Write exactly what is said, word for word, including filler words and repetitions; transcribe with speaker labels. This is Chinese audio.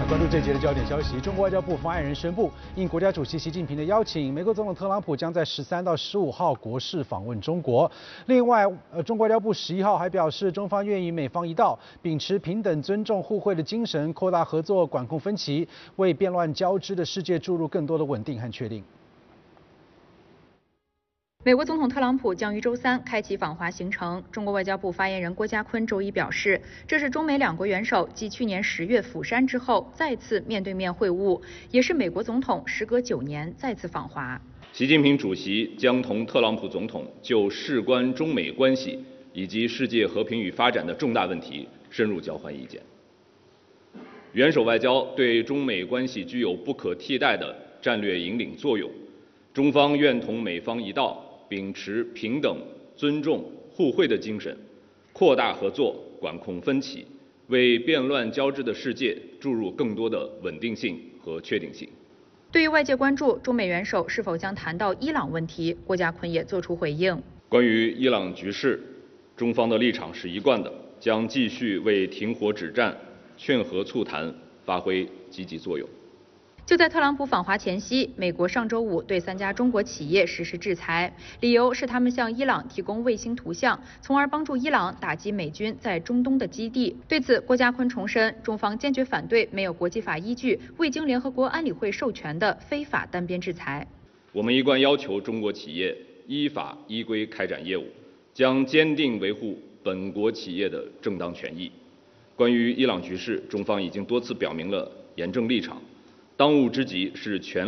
Speaker 1: 关注这节的焦点消息，中国外交部发言人宣布，应国家主席习近平的邀请，美国总统特朗普将在十三到十五号国事访问中国。另外，呃，中国外交部十一号还表示，中方愿与美方一道，秉持平等、尊重、互惠的精神，扩大合作，管控分歧，为变乱交织的世界注入更多的稳定和确定。
Speaker 2: 美国总统特朗普将于周三开启访华行程。中国外交部发言人郭家坤周一表示，这是中美两国元首继去年十月釜山之后再次面对面会晤，也是美国总统时隔九年再次访华。
Speaker 3: 习近平主席将同特朗普总统就事关中美关系以及世界和平与发展的重大问题深入交换意见。元首外交对中美关系具有不可替代的战略引领作用，中方愿同美方一道，秉持平等、尊重、互惠的精神，扩大合作，管控分歧，为变乱交织的世界注入更多的稳定性和确定性。
Speaker 2: 对于外界关注中美元首是否将谈到伊朗问题，郭家坤也作出回应。
Speaker 3: 关于伊朗局势，中方的立场是一贯的，将继续为停火止战、劝和促谈发挥积极作用。
Speaker 2: 就在特朗普访华前夕，美国上周五对三家中国企业实施制裁，理由是他们向伊朗提供卫星图像，从而帮助伊朗打击美军在中东的基地。对此，郭家坤重申，中方坚决反对没有国际法依据、未经联合国安理会授权的非法单边制裁。
Speaker 3: 我们一贯要求中国企业依法依规开展业务，将坚定维护本国企业的正当权益。关于伊朗局势，中方已经多次表明了严正立场。当务之急是全